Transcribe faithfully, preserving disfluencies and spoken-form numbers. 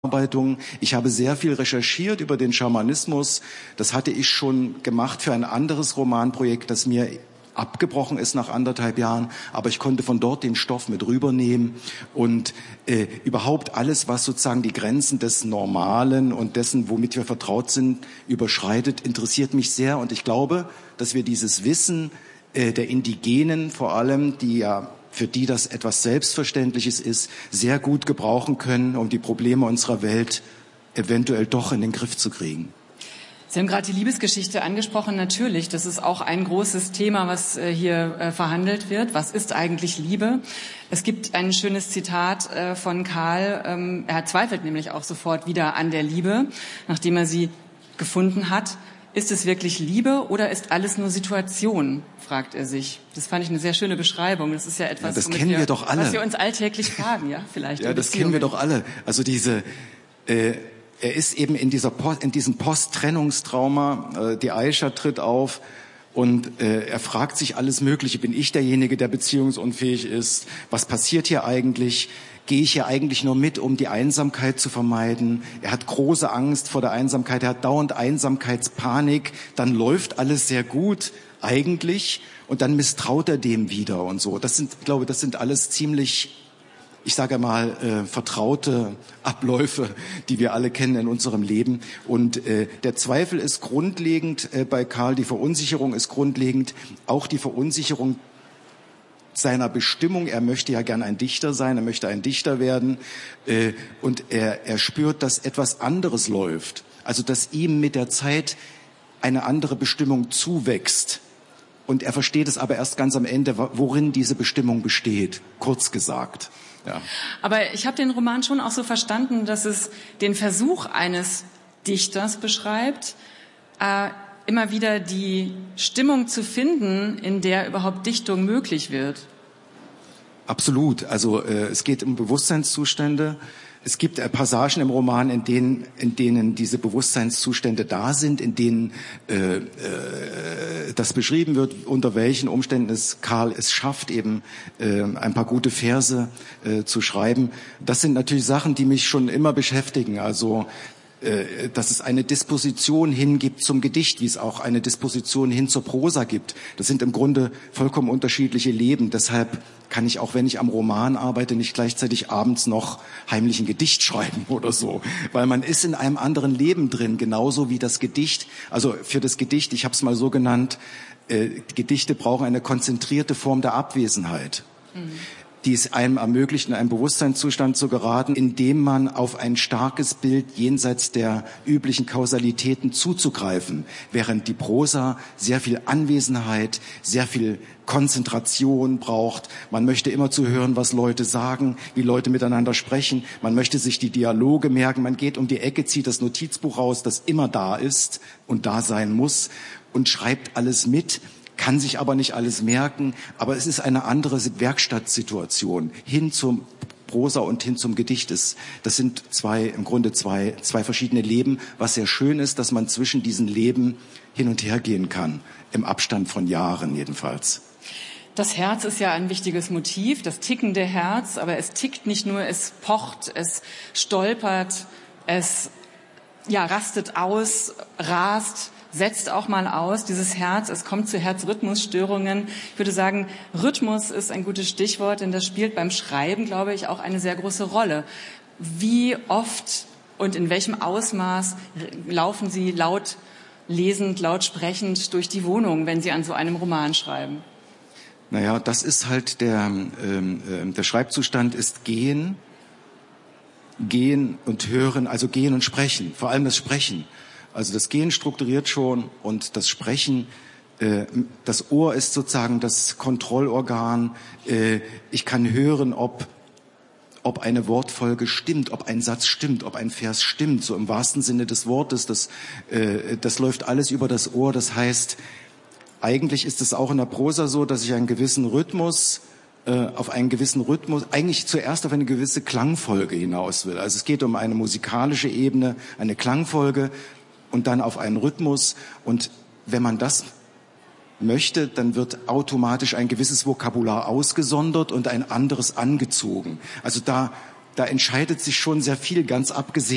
Bearbeitung. Ich habe sehr viel recherchiert über den Schamanismus. Das hatte ich schon gemacht für ein anderes Romanprojekt, das mir abgebrochen ist nach anderthalb Jahren, aber ich konnte von dort den Stoff mit rübernehmen und äh, überhaupt alles, was sozusagen die Grenzen des Normalen und dessen, womit wir vertraut sind, überschreitet, interessiert mich sehr, und ich glaube, dass wir dieses Wissen äh, der Indigenen vor allem, die ja für die das etwas Selbstverständliches ist, sehr gut gebrauchen können, um die Probleme unserer Welt eventuell doch in den Griff zu kriegen. Sie haben gerade die Liebesgeschichte angesprochen. Natürlich, das ist auch ein großes Thema, was äh, hier äh, verhandelt wird. Was ist eigentlich Liebe? Es gibt ein schönes Zitat äh, von Karl. Ähm, er zweifelt nämlich auch sofort wieder an der Liebe, nachdem er sie gefunden hat. Ist es wirklich Liebe oder ist alles nur Situation, fragt er sich. Das fand ich eine sehr schöne Beschreibung. Das ist ja etwas, ja, das kennen wir, wir doch alle. Was wir uns alltäglich fragen, ja, vielleicht. Ja, das kennen wir doch alle. Also diese, äh, er ist eben in dieser Post, in diesem Post-Trennungstrauma. Äh, die Aisha tritt auf und äh, er fragt sich alles Mögliche. Bin ich derjenige, der beziehungsunfähig ist? Was passiert hier eigentlich? Gehe ich hier eigentlich nur mit, um die Einsamkeit zu vermeiden? Er hat große Angst vor der Einsamkeit, er hat dauernd Einsamkeitspanik, dann läuft alles sehr gut eigentlich und dann misstraut er dem wieder und so. Das sind, ich glaube, das sind alles ziemlich, ich sage mal, äh, vertraute Abläufe, die wir alle kennen in unserem Leben. Und äh, der Zweifel ist grundlegend äh, bei Karl, die Verunsicherung ist grundlegend, auch die Verunsicherung seiner Bestimmung. Er möchte ja gern ein Dichter sein, er möchte ein Dichter werden, äh, und er, er spürt, dass etwas anderes läuft. Also dass ihm mit der Zeit eine andere Bestimmung zuwächst. Und er versteht es aber erst ganz am Ende, worin diese Bestimmung besteht, kurz gesagt. Ja. Aber ich habe den Roman schon auch so verstanden, dass es den Versuch eines Dichters beschreibt, äh, immer wieder die Stimmung zu finden, in der überhaupt Dichtung möglich wird. Absolut. Also äh, es geht um Bewusstseinszustände. Es gibt äh, Passagen im Roman, in denen, in denen diese Bewusstseinszustände da sind, in denen äh, äh, das beschrieben wird, unter welchen Umständen es Karl es schafft, eben äh, ein paar gute Verse äh, zu schreiben. Das sind natürlich Sachen, die mich schon immer beschäftigen. Also dass es eine Disposition hingibt zum Gedicht, wie es auch eine Disposition hin zur Prosa gibt. Das sind im Grunde vollkommen unterschiedliche Leben. Deshalb kann ich, auch wenn ich am Roman arbeite, nicht gleichzeitig abends noch heimlich ein Gedicht schreiben oder so. Weil man ist in einem anderen Leben drin, genauso wie das Gedicht. Also für das Gedicht, ich habe es mal so genannt, äh, Gedichte brauchen eine konzentrierte Form der Abwesenheit. Mhm. Die es einem ermöglicht, in einen Bewusstseinszustand zu geraten, in dem man auf ein starkes Bild jenseits der üblichen Kausalitäten zuzugreifen, während die Prosa sehr viel Anwesenheit, sehr viel Konzentration braucht. Man möchte immer zu hören, was Leute sagen, wie Leute miteinander sprechen. Man möchte sich die Dialoge merken. Man geht um die Ecke, zieht das Notizbuch raus, das immer da ist und da sein muss, und schreibt alles mit. Kann sich aber nicht alles merken, aber es ist eine andere Werkstattsituation hin zum Prosa und hin zum Gedicht. Das sind zwei, im Grunde zwei, zwei verschiedene Leben, was sehr schön ist, dass man zwischen diesen Leben hin und her gehen kann, im Abstand von Jahren jedenfalls. Das Herz ist ja ein wichtiges Motiv, das tickende Herz, aber es tickt nicht nur, es pocht, es stolpert, es ja, rastet aus, rast, setzt auch mal aus, dieses Herz, es kommt zu Herzrhythmusstörungen. Ich würde sagen, Rhythmus ist ein gutes Stichwort, denn das spielt beim Schreiben, glaube ich, auch eine sehr große Rolle. Wie oft und in welchem Ausmaß laufen Sie laut lesend, laut sprechend durch die Wohnung, wenn Sie an so einem Roman schreiben? Naja, das ist halt der, ähm, der Schreibzustand ist Gehen, Gehen und Hören, also Gehen und Sprechen, vor allem das Sprechen. Also das Gehen strukturiert schon und das Sprechen, äh, das Ohr ist sozusagen das Kontrollorgan. Äh, ich kann hören, ob, ob eine Wortfolge stimmt, ob ein Satz stimmt, ob ein Vers stimmt, so im wahrsten Sinne des Wortes. Das, äh, das läuft alles über das Ohr. Das heißt, eigentlich ist es auch in der Prosa so, dass ich einen gewissen Rhythmus auf einen gewissen Rhythmus, eigentlich zuerst auf eine gewisse Klangfolge hinaus will. Also es geht um eine musikalische Ebene, eine Klangfolge und dann auf einen Rhythmus. Und wenn man das möchte, dann wird automatisch ein gewisses Vokabular ausgesondert und ein anderes angezogen. Also da, da entscheidet sich schon sehr viel, ganz abgesehen